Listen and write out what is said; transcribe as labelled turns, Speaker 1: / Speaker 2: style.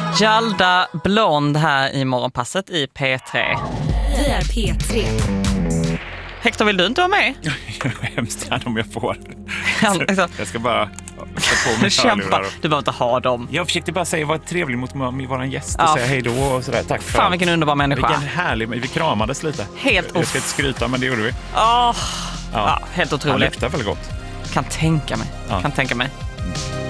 Speaker 1: Jalda Blond här i morgonpasset i P3.
Speaker 2: Vi är P3.
Speaker 1: Hector, vill du inte vara med?
Speaker 3: Jag är hemskt gärna om jag får. Jag ska bara ta på mig
Speaker 1: kämpa. Du behöver inte ha dem.
Speaker 3: Jag försökte bara säga vad trevlig mot våran gäst och säga hej då och sådär. Tack för
Speaker 1: fan, vilken underbar människa.
Speaker 3: Vilken härlig, vi kramades lite.
Speaker 1: Helt
Speaker 3: jag ska inte skryta, men det gjorde vi.
Speaker 1: Helt otroligt.
Speaker 3: Han luktar väldigt gott.
Speaker 1: Kan tänka mig.